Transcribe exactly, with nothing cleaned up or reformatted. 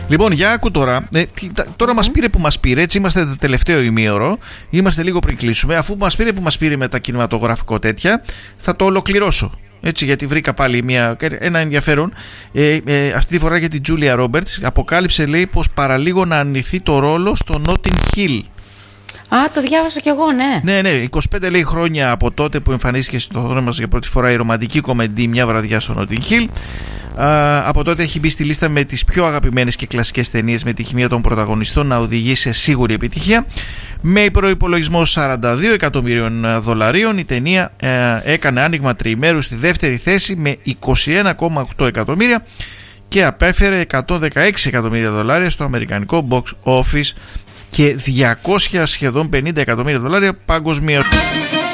Λοιπόν, για άκου τώρα. Ε, τώρα mm. μας πήρε που μας πήρε. Έτσι είμαστε το τελευταίο ημίωρο. Είμαστε λίγο πριν κλείσουμε. Αφού μας πήρε που μας πήρε με τα κινηματογραφικό τέτοια, θα το ολοκληρώσω. Έτσι, γιατί βρήκα πάλι μια, ένα ενδιαφέρον. Ε, ε, αυτή τη φορά για την Τζούλια Ρόμπερτς. Αποκάλυψε, λέει, πως παραλίγο να αρνηθεί το ρόλο στο Notting Hill. Α, το διάβασα κι εγώ, ναι. Ναι, ναι, είκοσι πέντε λέει χρόνια από τότε που εμφανίστηκε στο δρόμο μας για πρώτη φορά η ρομαντική κομμεντή Μια βραδιά στο Notting Hill. Α, από τότε έχει μπει στη λίστα με τις πιο αγαπημένες και κλασικές ταινίες, με τη χημεία των πρωταγωνιστών να οδηγεί σε σίγουρη επιτυχία. Με προϋπολογισμό σαράντα δύο εκατομμύριων δολαρίων, η ταινία ε, έκανε άνοιγμα τριημέρου στη δεύτερη θέση με είκοσι ένα κόμμα οκτώ εκατομμύρια και απέφερε εκατόν δεκαέξι εκατομμύρια δολάρια στο αμερικανικό box office και διακόσια σχεδόν πενήντα εκατομμύρια δολάρια παγκοσμίως.